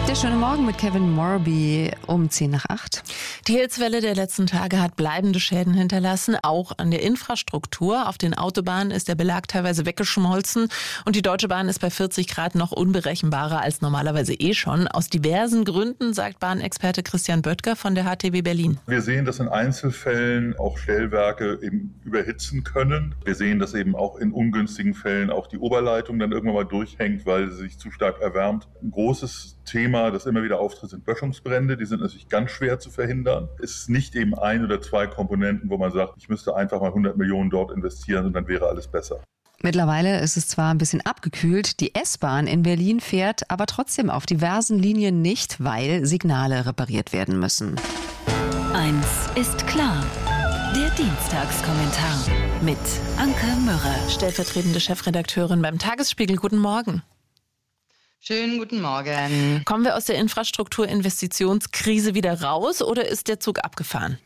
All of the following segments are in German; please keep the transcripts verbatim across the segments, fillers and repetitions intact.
Der schöne Morgen mit Kevin Morby um zehn nach acht. Die Hitzewelle der letzten Tage hat bleibende Schäden hinterlassen, auch an der Infrastruktur. Auf den Autobahnen ist der Belag teilweise weggeschmolzen und die Deutsche Bahn ist bei vierzig Grad noch unberechenbarer als normalerweise eh schon. Aus diversen Gründen, sagt Bahnexperte Christian Böttger von der H T B Berlin. Wir sehen, dass in Einzelfällen auch Stellwerke eben überhitzen können. Wir sehen, dass eben auch in ungünstigen Fällen auch die Oberleitung dann irgendwann mal durchhängt, weil sie sich zu stark erwärmt. Ein großes Thema, das immer wieder auftritt, sind Böschungsbrände. Die sind natürlich ganz schwer zu verhindern. Es ist nicht eben ein oder zwei Komponenten, wo man sagt, ich müsste einfach mal hundert Millionen dort investieren und dann wäre alles besser. Mittlerweile ist es zwar ein bisschen abgekühlt, die S-Bahn in Berlin fährt aber trotzdem auf diversen Linien nicht, weil Signale repariert werden müssen. Eins ist klar. Der Dienstagskommentar mit Anke Mürre, stellvertretende Chefredakteurin beim Tagesspiegel. Guten Morgen. Schönen guten Morgen. Kommen wir aus der Infrastrukturinvestitionskrise wieder raus oder ist der Zug abgefahren?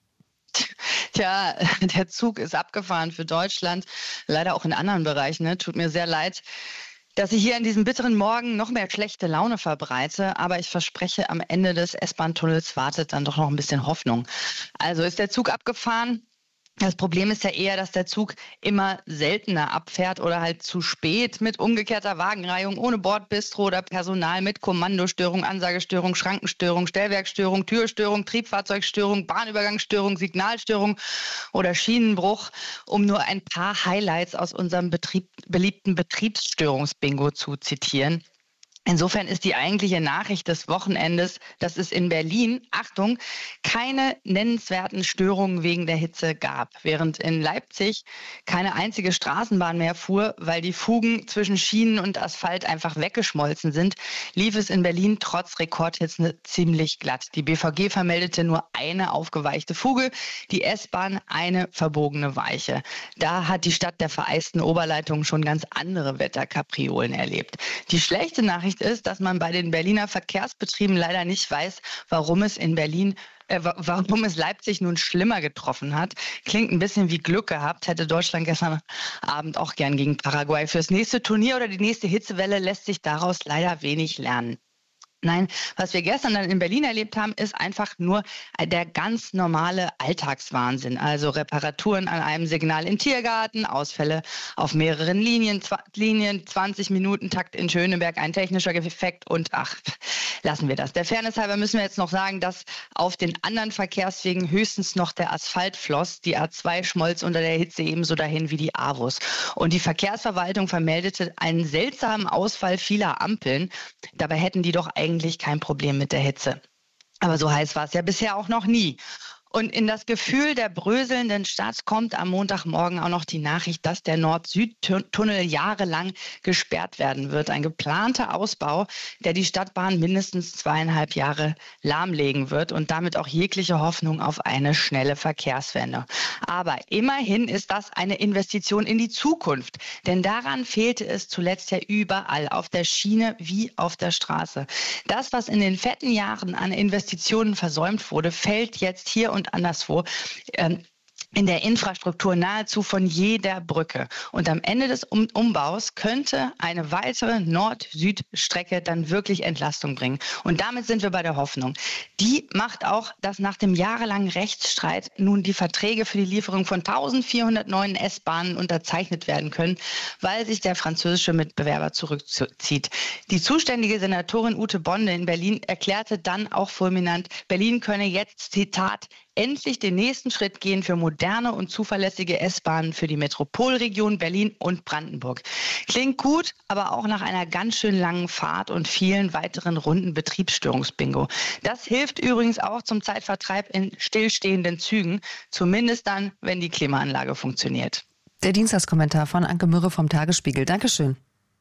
Tja, der Zug ist abgefahren für Deutschland, leider auch in anderen Bereichen. Ne? Tut mir sehr leid, dass ich hier an diesem bitteren Morgen noch mehr schlechte Laune verbreite, aber ich verspreche, am Ende des S-Bahn-Tunnels wartet dann doch noch ein bisschen Hoffnung. Also ist der Zug abgefahren? Das Problem ist ja eher, dass der Zug immer seltener abfährt oder halt zu spät mit umgekehrter Wagenreihung, ohne Bordbistro oder Personal, mit Kommandostörung, Ansagestörung, Schrankenstörung, Stellwerkstörung, Türstörung, Triebfahrzeugstörung, Bahnübergangsstörung, Signalstörung oder Schienenbruch, um nur ein paar Highlights aus unserem Betrieb, beliebten Betriebsstörungsbingo zu zitieren. Insofern ist die eigentliche Nachricht des Wochenendes, dass es in Berlin, Achtung, keine nennenswerten Störungen wegen der Hitze gab, während in Leipzig keine einzige Straßenbahn mehr fuhr, weil die Fugen zwischen Schienen und Asphalt einfach weggeschmolzen sind, lief es in Berlin trotz Rekordhitze ziemlich glatt. Die B V G vermeldete nur eine aufgeweichte Fuge, die S-Bahn eine verbogene Weiche. Da hat die Stadt der vereisten Oberleitungen schon ganz andere Wetterkapriolen erlebt. Die schlechte Nachricht ist, dass man bei den Berliner Verkehrsbetrieben leider nicht weiß, warum es in Berlin, äh, warum es Leipzig nun schlimmer getroffen hat. Klingt ein bisschen wie Glück gehabt, hätte Deutschland gestern Abend auch gern gegen Paraguay. Fürs nächste Turnier oder die nächste Hitzewelle lässt sich daraus leider wenig lernen. Nein, was wir gestern dann in Berlin erlebt haben, ist einfach nur der ganz normale Alltagswahnsinn. Also Reparaturen an einem Signal im Tiergarten, Ausfälle auf mehreren Linien, Linien, zwanzig Minuten Takt in Schöneberg, ein technischer Defekt und ach, lassen wir das. Der Fairness halber müssen wir jetzt noch sagen, dass auf den anderen Verkehrswegen höchstens noch der Asphalt floss. Die A zwei schmolz unter der Hitze ebenso dahin wie die Avus. Und die Verkehrsverwaltung vermeldete einen seltsamen Ausfall vieler Ampeln. Dabei hätten die doch eigentlich eigentlich kein Problem mit der Hitze. Aber so heiß war es ja bisher auch noch nie. Und in das Gefühl der bröselnden Stadt kommt am Montagmorgen auch noch die Nachricht, dass der Nord-Süd-Tunnel jahrelang gesperrt werden wird. Ein geplanter Ausbau, der die Stadtbahn mindestens zweieinhalb Jahre lahmlegen wird und damit auch jegliche Hoffnung auf eine schnelle Verkehrswende. Aber immerhin ist das eine Investition in die Zukunft. Denn daran fehlte es zuletzt ja überall, auf der Schiene wie auf der Straße. Das, was in den fetten Jahren an Investitionen versäumt wurde, fällt jetzt hier und und anderswo ähm, in der Infrastruktur nahezu von jeder Brücke. Und am Ende des um- Umbaus könnte eine weitere Nord-Süd-Strecke dann wirklich Entlastung bringen. Und damit sind wir bei der Hoffnung. Die macht auch, dass nach dem jahrelangen Rechtsstreit nun die Verträge für die Lieferung von eintausendvierhundert neuen S-Bahnen unterzeichnet werden können, weil sich der französische Mitbewerber zurückzieht. Die zuständige Senatorin Ute Bonde in Berlin erklärte dann auch fulminant, Berlin könne jetzt, Zitat, endlich den nächsten Schritt gehen für moderne und zuverlässige S-Bahnen für die Metropolregion Berlin und Brandenburg. Klingt gut, aber auch nach einer ganz schön langen Fahrt und vielen weiteren Runden Betriebsstörungsbingo. Das hilft übrigens auch zum Zeitvertreib in stillstehenden Zügen, zumindest dann, wenn die Klimaanlage funktioniert. Der Dienstagskommentar von Anke Mürre vom Tagesspiegel. Dankeschön.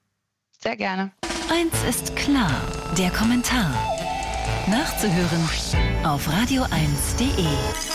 Sehr gerne. Eins ist klar, der Kommentar. Nachzuhören auf radio eins punkt de.